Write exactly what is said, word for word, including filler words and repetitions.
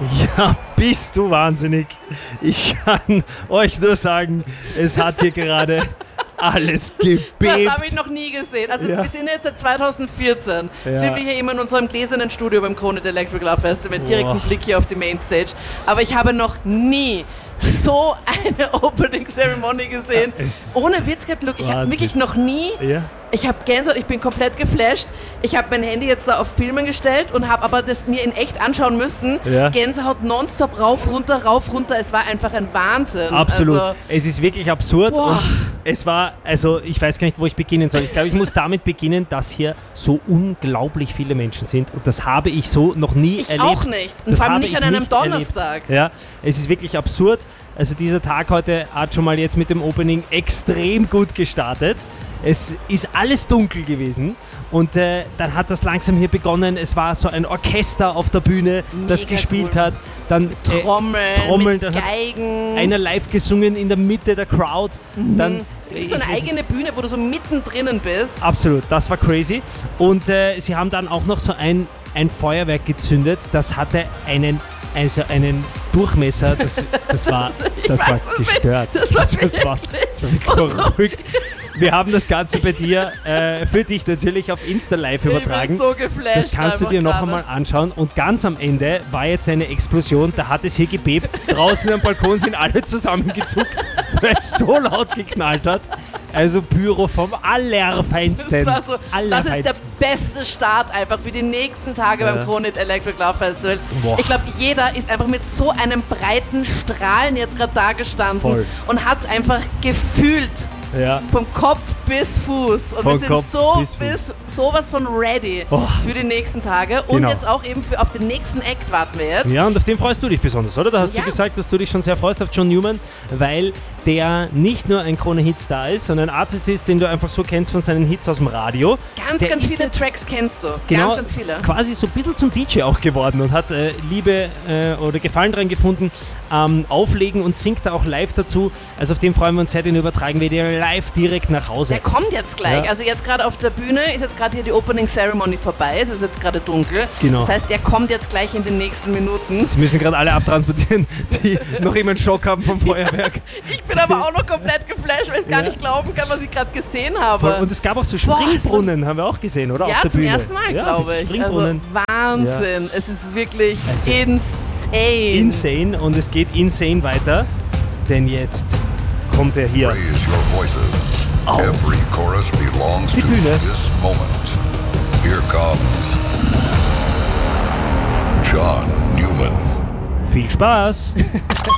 Ja, bist du wahnsinnig. Ich kann euch nur sagen, es hat hier gerade alles gebebt. Das habe ich noch nie gesehen. Also Ja. wir sind jetzt seit zwanzig vierzehn, Ja. sind wir hier immer in unserem gläsernen Studio beim Kronit Electric Love Festival mit direktem Boah. Blick hier auf die Mainstage. Aber ich habe noch nie so eine Opening Ceremony gesehen. Ja, es ist Ohne Witz, gehabt, Luke. Ich habe Wahnsinn. wirklich noch nie... Ja. Ich habe Gänsehaut, ich bin komplett geflasht. Ich habe mein Handy jetzt da auf Filmen gestellt und habe aber das mir in echt anschauen müssen. Ja. Gänsehaut nonstop, rauf, runter, rauf, runter. Es war einfach ein Wahnsinn. Absolut. Also, Es ist wirklich absurd Boah. und es war, also ich weiß gar nicht, wo ich beginnen soll. Ich glaube, ich muss damit beginnen, dass hier so unglaublich viele Menschen sind und das habe ich so noch nie ich erlebt. auch nicht. Und Das vor allem habe nicht ich an einem nicht Donnerstag. erlebt. Ja, es ist wirklich absurd. Also dieser Tag heute hat schon mal jetzt mit dem Opening extrem gut gestartet. Es ist alles dunkel gewesen und äh, dann hat das langsam hier begonnen. Es war so ein Orchester auf der Bühne, das Mega gespielt cool. hat. Dann äh, Trommeln, Trommeln, mit dann hat Geigen. einer live gesungen in der Mitte der Crowd. Dann, so ich eine weiß- eigene Bühne, wo du so mittendrin bist. Absolut, das war crazy. Und äh, sie haben dann auch noch so ein, ein Feuerwerk gezündet, das hatte einen, also einen Durchmesser, das, das war, Ich das war weiß es nicht. gestört. Das war Also, das war, das war wirklich verrückt. Wir haben das Ganze bei dir, äh, für dich natürlich auf Insta Live übertragen. Ich bin so geflasht. Das kannst du einfach dir noch gerade. einmal anschauen. Und ganz am Ende war jetzt eine Explosion, da hat es hier gebebt. Draußen am Balkon sind alle zusammengezuckt, weil es so laut geknallt hat. Also Pyro vom Allerfeinsten. Das, war so, das ist der Allerfeinsten. beste Start einfach für die nächsten Tage Ja. beim Kronit Electric Love Festival. Boah. Ich glaube, jeder ist einfach mit so einem breiten Strahlen jetzt gerade da gestanden Voll. und hat es einfach gefühlt. Ja. Vom Kopf bis Fuß. Und Von wir sind Kopf so bis Fuß. bis sowas von ready Oh. für die nächsten Tage. Und Genau. jetzt auch eben für, auf den nächsten Act warten wir jetzt. Ja, und auf den freust du dich besonders, oder? Da hast Ja. du gesagt, dass du dich schon sehr freust auf John Newman, weil der nicht nur ein Krone-Hit-Star ist, sondern ein Artist ist, den du einfach so kennst von seinen Hits aus dem Radio. Ganz, Der ganz ist viele jetzt Tracks kennst du. Genau, Ganz, ganz viele. quasi so ein bisschen zum D J auch geworden und hat äh, Liebe äh, oder Gefallen dran gefunden, ähm, auflegen und singt da auch live dazu. Also auf den freuen wir uns sehr, den übertragen wir dir live direkt nach Hause. Der kommt jetzt gleich. Ja. Also jetzt gerade auf der Bühne ist jetzt gerade hier die Opening Ceremony vorbei. Es ist jetzt gerade dunkel. Genau. Das heißt, er kommt jetzt gleich in den nächsten Minuten. Sie müssen gerade alle abtransportieren, die noch immer einen Schock haben vom Feuerwerk. Ich bin aber auch noch komplett geflasht, weil ich gar Ja. nicht glauben kann, was ich gerade gesehen habe. Voll. Und es gab auch so Boah, Springbrunnen, haben wir auch gesehen, oder? ja, auf der zum Bühne. ersten Mal, ja, glaube diese ich. Springbrunnen. Also Wahnsinn. Es ist wirklich Also, insane. Insane und es geht insane weiter, denn jetzt kommt er hier. Raise your voices. Auf Every chorus belongs die to Bühne. this moment. Here comes John Newman. Viel Spaß!